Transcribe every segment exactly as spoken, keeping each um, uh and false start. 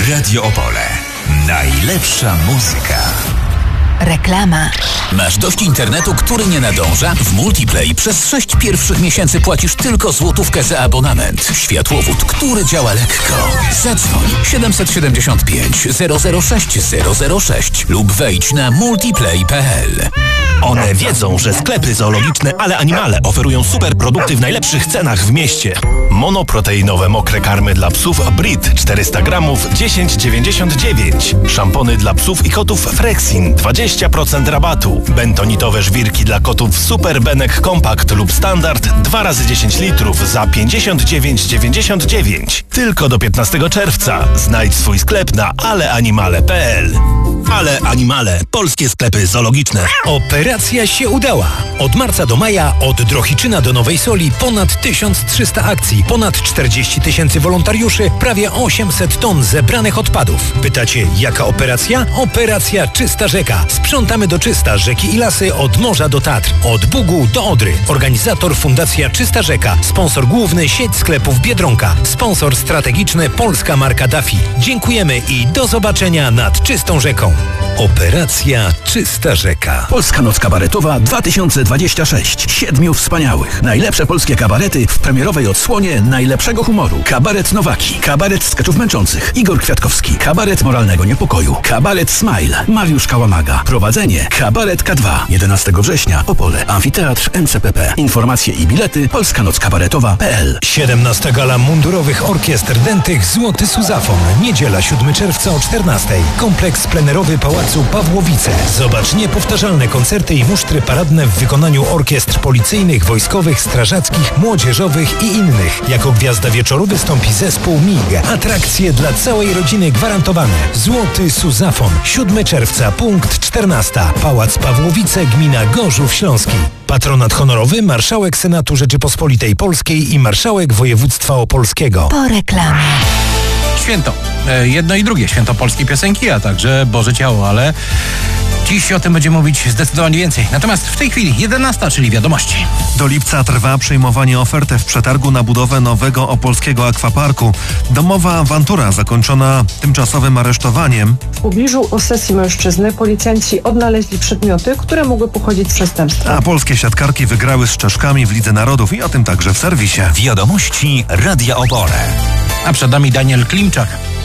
Radio Opole. Najlepsza muzyka. Reklama. Masz dość internetu, który nie nadąża? W Multiplay przez sześć pierwszych miesięcy płacisz tylko złotówkę za abonament. Światłowód, który działa lekko. Zadzwoń siedem siedem pięć zero zero sześć zero zero sześć lub wejdź na multiplay kropka p l. One wiedzą, że sklepy zoologiczne Ale Animale oferują super produkty w najlepszych cenach w mieście. Monoproteinowe mokre karmy dla psów Brit czterysta gramów dziesięć dziewięćdziesiąt dziewięć. Szampony dla psów i kotów Frexin dwadzieścia procent rabatu. Bentonitowe żwirki dla kotów Super Benek Compact lub Standard dwa razy dziesięć litrów za pięćdziesiąt dziewięć dziewięćdziesiąt dziewięć. Tylko do piętnastego czerwca. Znajdź swój sklep na ale animale kropka p l. Ale Animale. Polskie sklepy zoologiczne. Operacja się udała. Od marca do maja, od Drohiczyna do Nowej Soli ponad tysiąc trzysta akcji, ponad czterdzieści tysięcy wolontariuszy, prawie osiemset ton zebranych odpadów. Pytacie, jaka operacja? Operacja Czysta Rzeka. Sprzątamy do czysta rzeki i lasy od morza do Tatr, od Bugu do Odry. Organizator Fundacja Czysta Rzeka. Sponsor główny sieć sklepów Biedronka. Sponsor strategiczny polska marka Daffy. Dziękujemy i do zobaczenia nad czystą rzeką. Operacja Czysta Rzeka. Polska Noc Kabaretowa dwa tysiące dwadzieścia sześć. Siedmiu wspaniałych. Najlepsze polskie kabarety w premierowej odsłonie najlepszego humoru. Kabaret Nowaki. Kabaret skeczów męczących. Igor Kwiatkowski. Kabaret moralnego niepokoju. Kabaret Smile. Mariusz Kałamaga. Prowadzenie Kabaret K dwa. jedenastego września. Opole. Amfiteatr M C P P. Informacje i bilety polska noc kabaretowa kropka p l. siedemnasta Gala Mundurowych Orkiestr Dętych Złoty Suzafon. Niedziela siódmego czerwca o czternastej. Kompleks plenerowy Pałacu Pawłowice. Zobacz niepowtarzalne koncerty i musztry paradne w wykonaniu orkiestr policyjnych, wojskowych, strażackich, młodzieżowych i innych. Jako gwiazda wieczoru wystąpi zespół M I G. Atrakcje dla całej rodziny gwarantowane. Złoty Suzafon. siódmego czerwca, punkt czternasta. Pałac Pawłowice, gmina Gorzów Śląski. Patronat honorowy Marszałek Senatu Rzeczypospolitej Polskiej i Marszałek Województwa Opolskiego. Po reklamie. Święto. Jedno i drugie. Święto polskiej piosenki, a także Boże Ciało, ale dziś o tym będziemy mówić zdecydowanie więcej. Natomiast w tej chwili jedenasta, czyli wiadomości. Do lipca trwa przyjmowanie oferty w przetargu na budowę nowego opolskiego akwaparku. Domowa awantura zakończona tymczasowym aresztowaniem. W pobliżu posesji mężczyzny policjanci odnaleźli przedmioty, które mogły pochodzić z przestępstwa. A polskie siatkarki wygrały z Czeszkami w Lidze Narodów i o tym także w serwisie. Wiadomości Radia Opole. A przed nami Daniel Klimczak.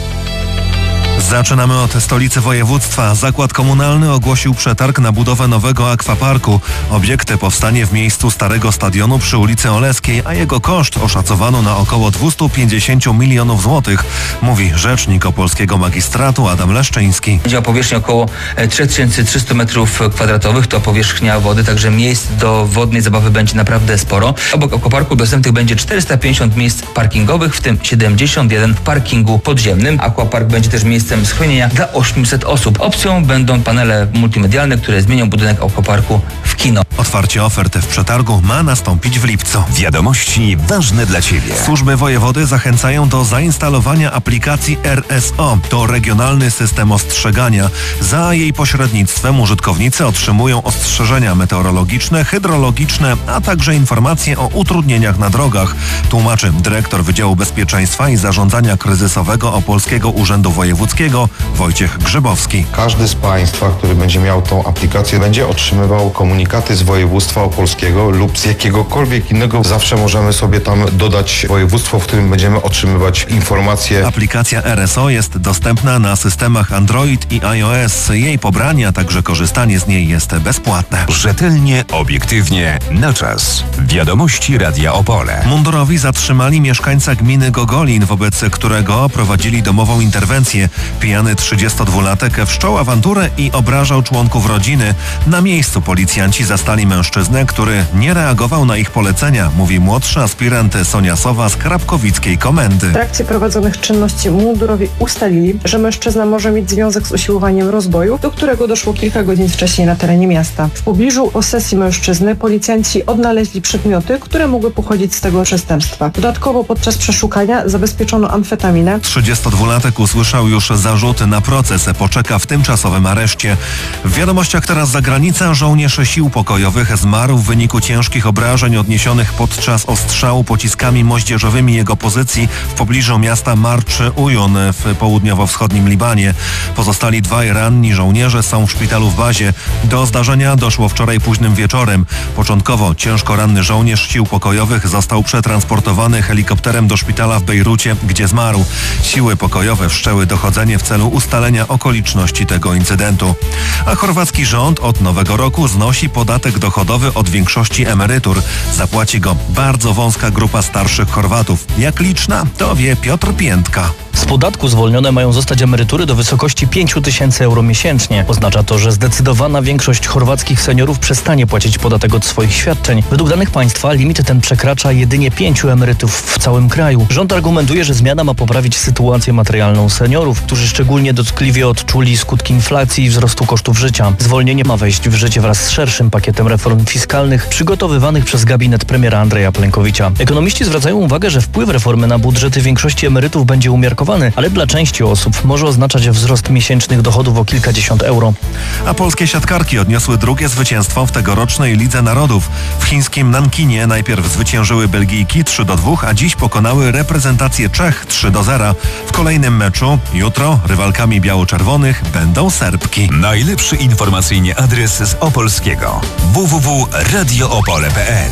Zaczynamy od stolicy województwa. Zakład komunalny ogłosił przetarg na budowę nowego akwaparku. Obiekt powstanie w miejscu starego stadionu przy ulicy Oleskiej, a jego koszt oszacowano na około dwieście pięćdziesiąt milionów złotych, mówi rzecznik opolskiego magistratu Adam Leszczyński. Będzie o powierzchni około trzy tysiące trzysta metrów kwadratowych, to powierzchnia wody, także miejsc do wodnej zabawy będzie naprawdę sporo. Obok akwaparku dostępnych będzie czterysta pięćdziesiąt miejsc parkingowych, w tym siedemdziesiąt jeden w parkingu podziemnym. Akwapark będzie też miejscem schronienia dla osiemset osób. Opcją będą panele multimedialne, które zmienią budynek akwaparku w kino. Otwarcie oferty w przetargu ma nastąpić w lipcu. Wiadomości ważne dla Ciebie. Służby wojewody zachęcają do zainstalowania aplikacji R S O. To regionalny system ostrzegania. Za jej pośrednictwem użytkownicy otrzymują ostrzeżenia meteorologiczne, hydrologiczne, a także informacje o utrudnieniach na drogach, tłumaczy dyrektor Wydziału Bezpieczeństwa i Zarządzania Kryzysowego Opolskiego Urzędu Wojewódzkiego Wojciech Grzybowski. Każdy z Państwa, który będzie miał tą aplikację, będzie otrzymywał komunikaty z województwa opolskiego lub z jakiegokolwiek innego. Zawsze możemy sobie tam dodać województwo, w którym będziemy otrzymywać informacje. Aplikacja R S O jest dostępna na systemach Android i iOS. Jej pobranie, a także korzystanie z niej jest bezpłatne. Rzetelnie, obiektywnie, na czas. Wiadomości Radia Opole. Mundurowi zatrzymali mieszkańca gminy Gogolin, wobec którego prowadzili domową interwencję. Pijany trzydziestodwulatek wszczął awanturę i obrażał członków rodziny. Na miejscu policjanci zastali mężczyznę, który nie reagował na ich polecenia, mówi młodszy aspirant Sonia Sowa z krapkowickiej komendy. W trakcie prowadzonych czynności mundurowi ustalili, że mężczyzna może mieć związek z usiłowaniem rozboju, do którego doszło kilka godzin wcześniej na terenie miasta. W pobliżu posesji mężczyzny policjanci odnaleźli przedmioty, które mogły pochodzić z tego przestępstwa. Dodatkowo podczas przeszukania zabezpieczono amfetaminę. trzydziestodwulatek usłyszał już zarzut na proces. Poczeka w tymczasowym areszcie. W wiadomościach teraz zagranica. Żołnierz sił pokojowych zmarł w wyniku ciężkich obrażeń odniesionych podczas ostrzału pociskami moździerzowymi jego pozycji w pobliżu miasta Marcz Ujun w południowo-wschodnim Libanie. Pozostali dwaj ranni żołnierze są w szpitalu w bazie. Do zdarzenia doszło wczoraj późnym wieczorem. Początkowo ciężko ranny żołnierz sił pokojowych został przetransportowany helikopterem do szpitala w Bejrucie, gdzie zmarł. Siły pokojowe wszczęły dochodzenie w celu ustalenia okoliczności tego incydentu. A chorwacki rząd od nowego roku znosi podatek dochodowy od większości emerytur. Zapłaci go bardzo wąska grupa starszych Chorwatów. Jak liczna, to wie Piotr Piętka. Z podatku zwolnione mają zostać emerytury do wysokości pięć tysięcy euro miesięcznie. Oznacza to, że zdecydowana większość chorwackich seniorów przestanie płacić podatek od swoich świadczeń. Według danych państwa limit ten przekracza jedynie pięciu emerytów w całym kraju. Rząd argumentuje, że zmiana ma poprawić sytuację materialną seniorów, którzy szczególnie dotkliwie odczuli skutki inflacji i wzrostu kosztów życia. Zwolnienie ma wejść w życie wraz z szerszym pakietem reform fiskalnych przygotowywanych przez gabinet premiera Andreja Plenkovicia. Ekonomiści zwracają uwagę, że wpływ reformy na budżety większości emerytów będzie umiarkowany, ale dla części osób może oznaczać wzrost miesięcznych dochodów o kilkadziesiąt euro. A polskie siatkarki odniosły drugie zwycięstwo w tegorocznej Lidze Narodów. W chińskim Nankinie najpierw zwyciężyły Belgijki trzy do dwóch, a dziś pokonały reprezentację Czech trzy do zera. W kolejnym meczu jutro rywalkami biało-czerwonych będą Serbki. Najlepszy informacyjnie adres z Opolskiego. w w w kropka radio opole kropka p l.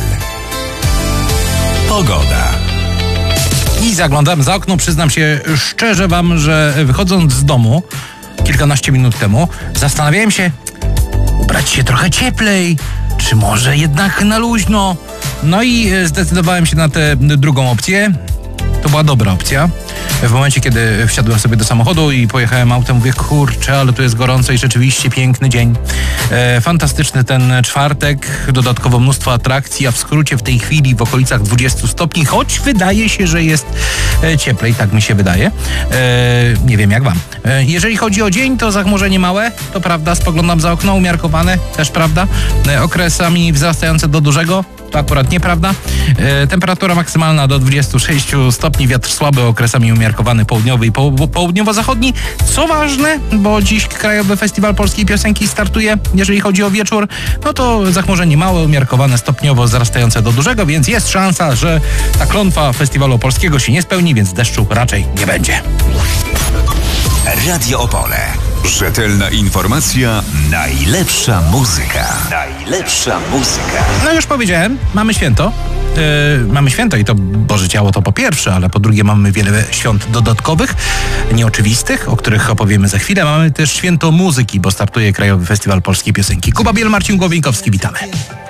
Pogoda. I zaglądam za okno, przyznam się szczerze wam, że wychodząc z domu kilkanaście minut temu zastanawiałem się, ubrać się trochę cieplej, czy może jednak na luźno. No i zdecydowałem się na tę drugą opcję. To była dobra opcja. W momencie, kiedy wsiadłem sobie do samochodu i pojechałem autem, mówię, kurczę, ale tu jest gorąco i rzeczywiście piękny dzień. E, fantastyczny ten czwartek, dodatkowo mnóstwo atrakcji, a w skrócie w tej chwili w okolicach dwudziestu stopni, choć wydaje się, że jest e, cieplej, tak mi się wydaje. E, nie wiem jak wam. E, jeżeli chodzi o dzień, to zachmurzenie małe, to prawda, spoglądam za okno, umiarkowane, też prawda. E, okresami wzrastające do dużego, to akurat nieprawda. E, temperatura maksymalna do dwudziestu sześciu stopni, wiatr słaby, okresami umiarkowany południowy i po, południowo-zachodni. Co ważne, bo dziś Krajowy Festiwal Polskiej Piosenki startuje, jeżeli chodzi o wieczór, no to zachmurzenie małe, umiarkowane, stopniowo wzrastające do dużego, więc jest szansa, że ta klątwa Festiwalu Polskiego się nie spełni, więc deszczu raczej nie będzie. Radio Opole. Rzetelna informacja, najlepsza muzyka. Najlepsza muzyka. No już powiedziałem, mamy święto. Yy, mamy święto i to Boże Ciało to po pierwsze, ale po drugie mamy wiele świąt dodatkowych, nieoczywistych, o których opowiemy za chwilę. Mamy też święto muzyki, bo startuje Krajowy Festiwal Polskiej Piosenki. Kuba Biel, Marcin Głowienkowski, witamy.